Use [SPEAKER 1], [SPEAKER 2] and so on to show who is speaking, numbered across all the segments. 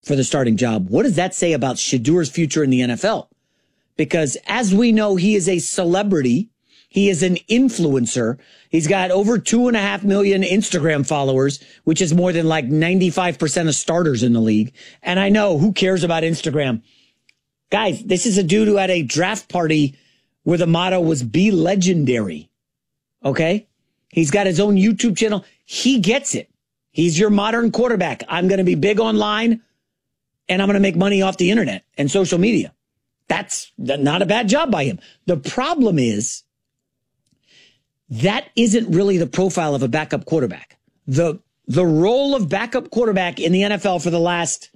[SPEAKER 1] for the starting job. What does that say about Shadeur's future in the NFL? Because as we know, he is a celebrity. He is an influencer. He's got over 2.5 million Instagram followers, which is more than like 95% of starters in the league. And I know, who cares about Instagram? Guys, this is a dude who had a draft party where the motto was "Be legendary." Okay? He's got his own YouTube channel. He gets it. He's your modern quarterback. I'm going to be big online, and I'm going to make money off the internet and social media. That's not a bad job by him. The problem is that isn't really the profile of a backup quarterback. The role of backup quarterback in the NFL for the last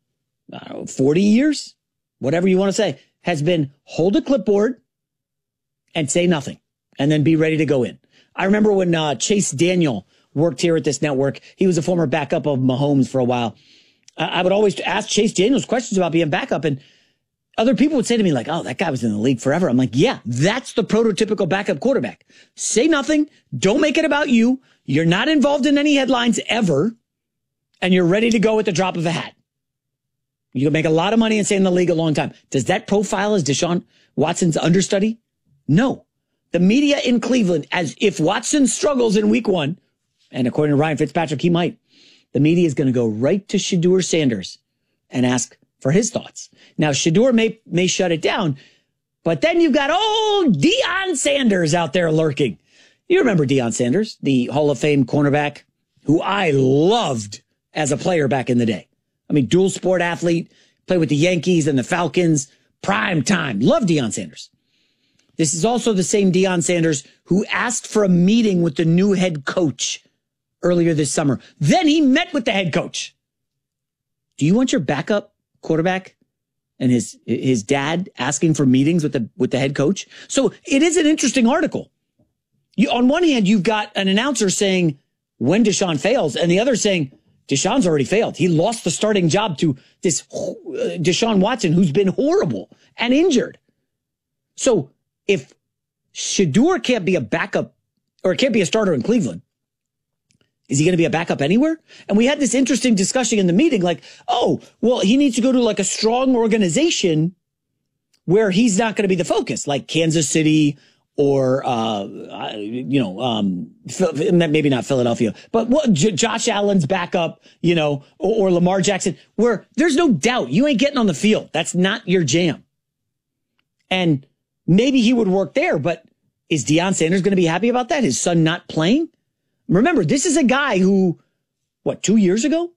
[SPEAKER 1] 40 years, whatever you want to say, has been hold a clipboard and say nothing and then be ready to go in. I remember when Chase Daniel worked here at this network. He was a former backup of Mahomes for a while. I would always ask Chase Daniels questions about being backup, and other people would say to me like, "Oh, that guy was in the league forever." I'm like, yeah, that's the prototypical backup quarterback. Say nothing. Don't make it about you. You're not involved in any headlines ever, and you're ready to go at the drop of a hat. You can make a lot of money and stay in the league a long time. Does that profile as Deshaun Watson's understudy? No. The media in Cleveland, as if Watson struggles in week 1, and according to Ryan Fitzpatrick, he might, the media is going to go right to Shedeur Sanders and ask for his thoughts. Now, Shedeur may shut it down, but then you've got old Deion Sanders out there lurking. You remember Deion Sanders, the Hall of Fame cornerback, who I loved as a player back in the day. I mean, dual sport athlete, played with the Yankees and the Falcons, prime time. Love Deion Sanders. This is also the same Deion Sanders who asked for a meeting with the new head coach earlier this summer. Then he met with the head coach. Do you want your backup quarterback and his dad asking for meetings with the head coach? So it is an interesting article. On one hand, you've got an announcer saying when Deshaun fails, and the other saying Deshaun's already failed. He lost the starting job to this Deshaun Watson, who's been horrible and injured. So if Shedeur can't be a backup or can't be a starter in Cleveland, is he going to be a backup anywhere? And we had this interesting discussion in the meeting, like, oh, well, he needs to go to like a strong organization where he's not going to be the focus, like Kansas City or, maybe not Philadelphia, but Josh Allen's backup, or Lamar Jackson, where there's no doubt you ain't getting on the field. That's not your jam. And maybe he would work there, but is Deion Sanders going to be happy about that? His son not playing? Remember, this is a guy who, 2 years ago?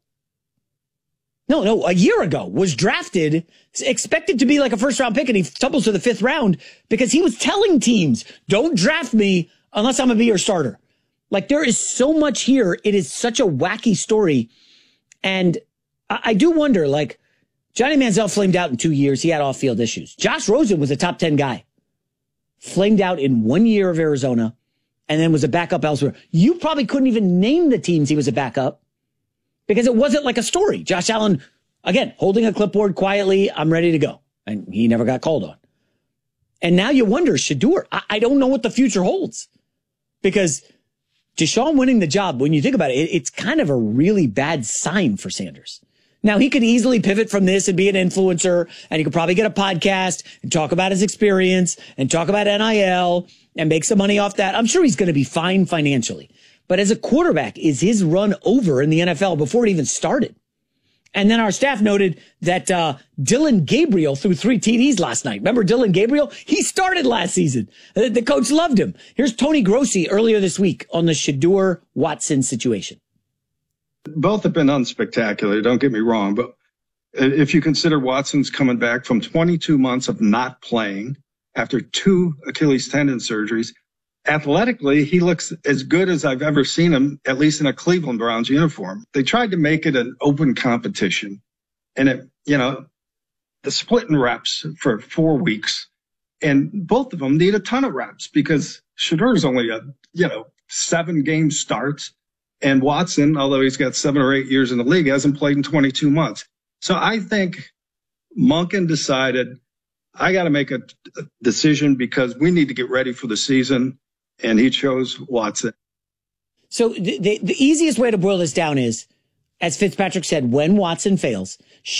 [SPEAKER 1] No, a year ago was drafted, expected to be like a first-round pick, and he tumbles to the 5th round because he was telling teams, don't draft me unless I'm going to be your starter. Like, there is so much here. It is such a wacky story. And I do wonder, like, Johnny Manziel flamed out in 2 years. He had off-field issues. Josh Rosen was a top 10 guy. Flamed out in 1 year of Arizona, and then was a backup elsewhere. You probably couldn't even name the teams he was a backup because it wasn't like a story. Josh Allen, again, holding a clipboard quietly, I'm ready to go. And he never got called on. And now you wonder, Shedeur, I don't know what the future holds. Because Deshaun winning the job, when you think about it, it's kind of a really bad sign for Sanders. Now, he could easily pivot from this and be an influencer, and he could probably get a podcast and talk about his experience and talk about NIL and make some money off that. I'm sure he's going to be fine financially. But as a quarterback, is his run over in the NFL before it even started? And then our staff noted that Dillon Gabriel threw 3 TDs last night. Remember Dillon Gabriel? He started last season. The coach loved him. Here's Tony Grossi earlier this week on the Shedeur Watson situation.
[SPEAKER 2] Both have been unspectacular, don't get me wrong, but if you consider Watson's coming back from 22 months of not playing after 2 Achilles tendon surgeries, athletically, he looks as good as I've ever seen him, at least in a Cleveland Browns uniform. They tried to make it an open competition, and the splitting reps for 4 weeks, and both of them need a ton of reps because Shedeur's only 7 game starts. And Watson, although he's got 7 or 8 years in the league, hasn't played in 22 months. So I think Monken decided, I got to make a decision because we need to get ready for the season. And he chose Watson.
[SPEAKER 1] So the easiest way to boil this down is, as Fitzpatrick said, when Watson fails,